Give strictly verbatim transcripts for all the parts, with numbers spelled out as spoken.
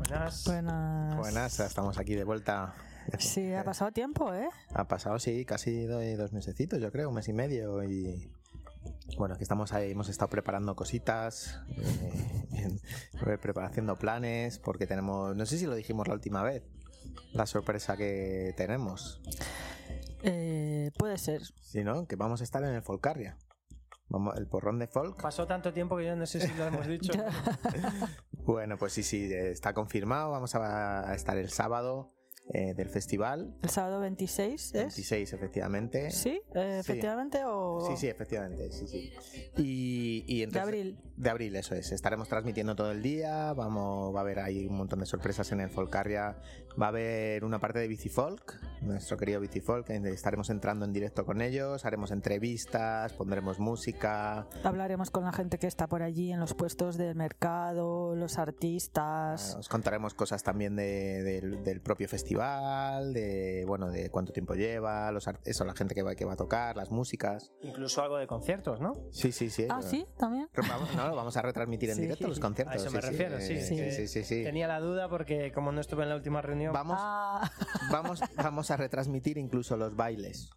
Buenas. Buenas. Buenas, estamos aquí de vuelta. Sí, ha pasado tiempo, ¿eh? Ha pasado, sí, casi dos mesecitos, yo creo, un mes y medio. Y bueno, aquí estamos ahí, hemos estado preparando cositas, eh, en, haciendo planes, porque tenemos, no sé si lo dijimos la última vez, la sorpresa que tenemos. Eh, puede ser. Sí, ¿no? Que vamos a estar en el Folcarria. Vamos, el porrón de folk. Pasó tanto tiempo que yo no sé si lo hemos dicho. Bueno, pues sí, sí, está confirmado. Vamos a estar el sábado eh, del festival. El sábado veintiséis, ¿es? veintiséis, efectivamente. ¿Sí? Eh, ¿Efectivamente sí. o...? Sí, sí, efectivamente, sí, sí. Y, y entonces, de abril. De abril, eso es. Estaremos transmitiendo todo el día. Vamos, va a haber ahí un montón de sorpresas en el Folcarria. Va a haber una parte de Bicifolk, nuestro querido Bicifolk. Estaremos entrando en directo con ellos. Haremos entrevistas, pondremos música. Hablaremos con la gente que está por allí en los puestos del mercado, los artistas. Os contaremos cosas también de, de, del propio festival, de bueno, de cuánto tiempo lleva, los eso, la gente que va, que va a tocar, las músicas. Incluso algo de conciertos, ¿no? Sí, sí, sí. Ah, sí, también. Vamos, no, vamos a retransmitir en sí. directo los conciertos. A eso sí, me refiero, sí. Sí, sí. sí, sí, sí. Tenía la duda porque como no estuve en la última reunión. Vamos, ah. vamos, vamos a retransmitir incluso los bailes.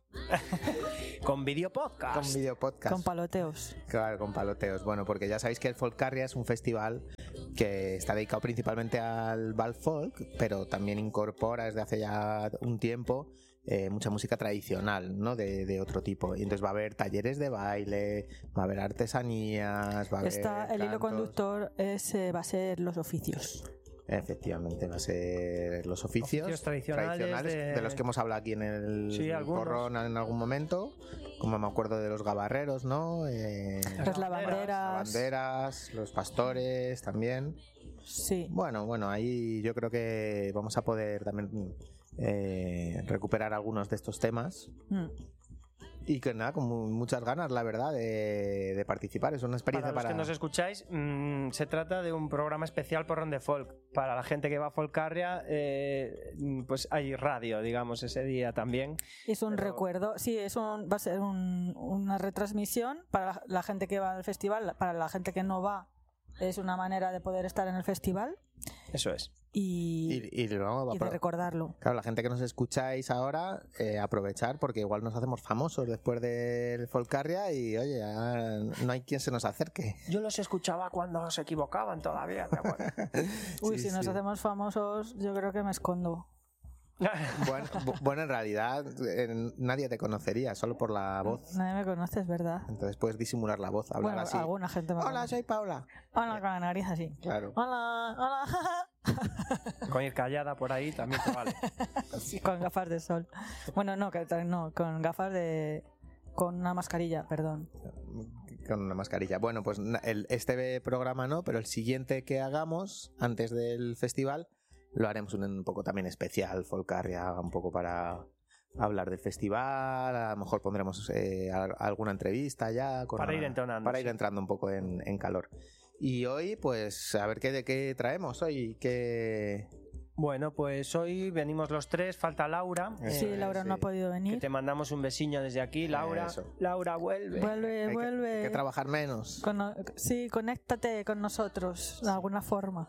Con video podcast. Con video podcast. Con paloteos. Claro, con paloteos. Bueno, porque ya sabéis que el Folcarria es un festival que está dedicado principalmente al bal folk, pero también incorpora desde hace ya un tiempo eh, mucha música tradicional, ¿no? De, de otro tipo. Y entonces va a haber talleres de baile, va a haber artesanías, va a Está, haber el hilo cantos. Conductor es, eh, va a ser los oficios. Efectivamente, va a ser los oficios, oficios tradicionales, tradicionales de... de los que hemos hablado aquí en el sí, porrón en algún momento, como me acuerdo de los gabarreros, ¿no? Eh, las lavanderas, lavanderas, los pastores también. Sí. Bueno, bueno, ahí yo creo que vamos a poder también eh, recuperar algunos de estos temas. Mm. Y que nada, con muchas ganas, la verdad, de, de participar. Es una experiencia para... Para los que nos escucháis, mmm, se trata de un programa especial Porrón de Folk. Para la gente que va a Folcarria, eh, pues hay radio, digamos, ese día también. Es un Pero... recuerdo, sí, es un, va a ser un, una retransmisión para la, la gente que va al festival. Para la gente que no va, es una manera de poder estar en el festival. Eso es. Y, y, y, no, y de recordarlo. Claro, la gente que nos escucháis ahora, eh, aprovechar, porque igual nos hacemos famosos después del Folcarria y oye, ya no hay quien se nos acerque. Yo los escuchaba cuando se equivocaban todavía, ¿te acuerdas? Uy, sí, si nos sí. hacemos famosos, yo creo que me escondo. Bueno, bueno, en realidad eh, nadie te conocería, solo por la voz. Nadie me conoce, es verdad. Entonces puedes disimular la voz, hablar bueno, así. Alguna gente me Hola, conoce. soy Paula. Hola, con la nariz así. Claro. Hola, hola. Con ir callada por ahí también te vale. Sí, con gafas de sol. Bueno, no, que, no, con gafas de... Con una mascarilla, perdón. Con una mascarilla. Bueno, pues el, este programa no, pero el siguiente que hagamos antes del festival lo haremos un, un poco también especial, Folcarria, un poco para hablar del festival. A lo mejor pondremos eh, alguna entrevista ya. Con para una, ir entonando. Para sí. ir entrando un poco en, en calor. Y hoy, pues, a ver qué de qué traemos hoy. ¿Qué... Bueno, pues hoy venimos los tres, falta Laura. Sí, eh, Laura sí. no ha podido venir. Que te mandamos un besiño desde aquí, Laura. Eso. Laura, vuelve. Vuelve, hay vuelve. Que, hay que trabajar menos. Con, sí, conéctate con nosotros de alguna forma.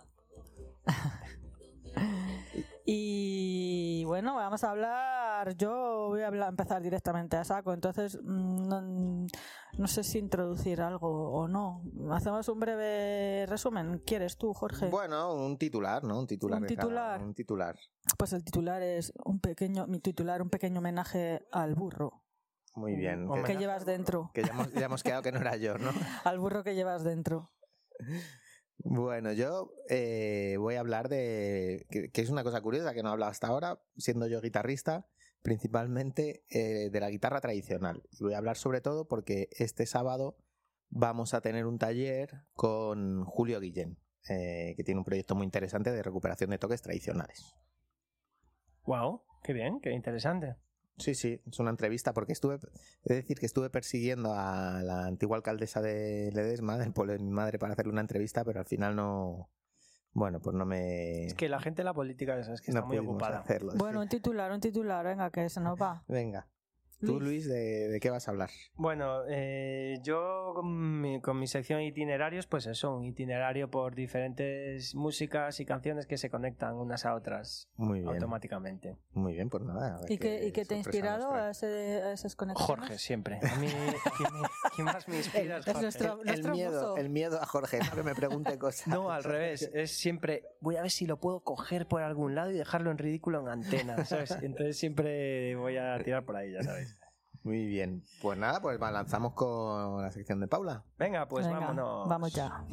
Y bueno, vamos a hablar. Yo voy a hablar, empezar directamente a saco. Entonces, no, no sé si introducir algo o no. Hacemos un breve resumen. ¿Quieres tú, Jorge? Bueno, un titular, ¿no? Un titular. Un titular. Cada, un titular. Pues el titular es un pequeño, mi titular, un pequeño homenaje al burro. Muy bien. ¿Qué que llevas dentro? Que ya hemos, ya hemos quedado que no era yo, ¿no? Al burro que llevas dentro. Bueno, yo eh, voy a hablar de... Que, que es una cosa curiosa que no he hablado hasta ahora, siendo yo guitarrista, principalmente eh, de la guitarra tradicional. Y voy a hablar sobre todo porque este sábado vamos a tener un taller con Julio Guillén, eh, que tiene un proyecto muy interesante de recuperación de toques tradicionales. Wow, qué bien, qué interesante. Sí, sí, es una entrevista porque estuve, he de decir que estuve persiguiendo a la antigua alcaldesa de Ledesma, del pueblo de mi madre, para hacerle una entrevista, pero al final no, bueno, pues no me... Es que la gente de la política es que no está muy ocupada. Hacerlo, bueno, sí. un titular, un titular, venga, que se nos va. Venga. Tú, Luis, ¿de, de qué vas a hablar? Bueno, eh, yo con mi, con mi sección itinerarios, pues eso, un itinerario por diferentes músicas y canciones que se conectan unas a otras Muy bien. automáticamente. Muy bien, pues nada. a ver ¿Y qué, ¿y qué te ha sorpresa nos inspirado trae. a, ese, a esas conexiones? Jorge, siempre. A mí, ¿quién, me- quién más me inspira es Es Jorge. nuestro- El nuestro miedo, muso. el miedo a Jorge, no que me pregunte cosas. No, al revés. Es siempre, voy a ver si lo puedo coger por algún lado y dejarlo en ridículo en antena, ¿sabes? Entonces siempre voy a tirar por ahí, ya sabéis. Muy bien. Pues nada, pues va, lanzamos con la sección de Paula. Venga, pues Venga, vámonos. Vamos ya.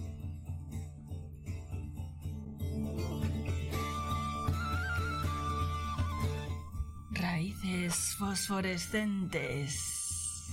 Raíces fosforescentes.